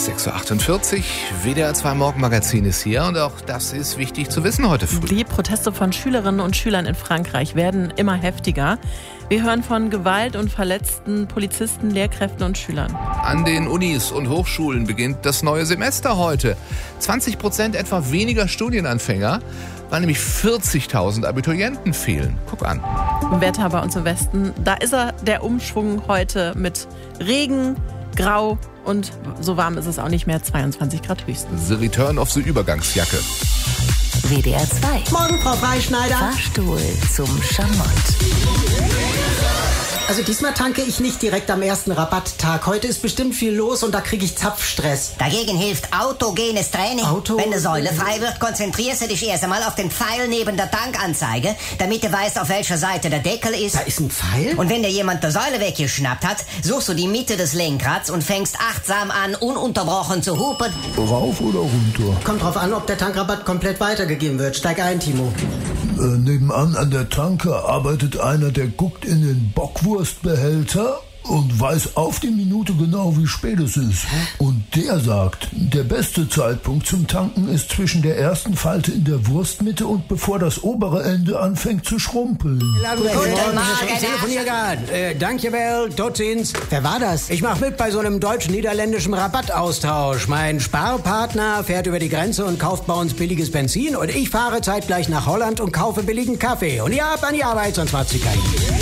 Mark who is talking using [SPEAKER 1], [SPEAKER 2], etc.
[SPEAKER 1] 6.48 Uhr, WDR 2 Morgenmagazin ist hier und auch das ist wichtig zu wissen heute früh.
[SPEAKER 2] Die Proteste von Schülerinnen und Schülern in Frankreich werden immer heftiger. Wir hören von Gewalt und verletzten Polizisten, Lehrkräften und Schülern.
[SPEAKER 1] An den Unis und Hochschulen beginnt das neue Semester heute. 20% etwa weniger Studienanfänger, weil nämlich 40.000 Abiturienten fehlen. Guck an.
[SPEAKER 2] Wetter bei uns im Westen, da ist der Umschwung heute mit Regen, Grau und so warm ist es auch nicht mehr, 22 Grad höchstens.
[SPEAKER 1] The Return of the Übergangsjacke.
[SPEAKER 3] WDR 2.
[SPEAKER 4] Morgen, Frau Freischneider.
[SPEAKER 3] Fahrstuhl zum Schamott.
[SPEAKER 4] Also diesmal tanke ich nicht direkt am ersten Rabatttag. Heute ist bestimmt viel los und da kriege ich Zapfstress.
[SPEAKER 5] Dagegen hilft autogenes Training. Wenn die Säule frei wird, konzentrierst du dich erst einmal auf den Pfeil neben der Tankanzeige, damit du weißt, auf welcher Seite der Deckel ist.
[SPEAKER 4] Da ist ein Pfeil?
[SPEAKER 5] Und wenn dir jemand die Säule weggeschnappt hat, suchst du die Mitte des Lenkrads und fängst achtsam an, ununterbrochen zu hupen.
[SPEAKER 6] Rauf oder runter?
[SPEAKER 4] Kommt drauf an, ob der Tankrabatt komplett weitergegeben wird. Steig ein, Timo.
[SPEAKER 6] Nebenan an der Tanke arbeitet einer, der guckt in den Bockwurstbehälter und weiß auf die Minute genau, wie spät es ist. Und der sagt, der beste Zeitpunkt zum Tanken ist zwischen der ersten Falte in der Wurstmitte und bevor das obere Ende anfängt zu schrumpeln.
[SPEAKER 5] Guten Morgen,
[SPEAKER 7] Ich telefoniere gerade. Danke, Bell, dort sind's.
[SPEAKER 4] Wer war das?
[SPEAKER 7] Ich mache mit bei so einem deutsch-niederländischen Rabattaustausch. Mein Sparpartner fährt über die Grenze und kauft bei uns billiges Benzin und ich fahre zeitgleich nach Holland und kaufe billigen Kaffee. Und ihr habt an die Arbeit, sonst macht's die KI.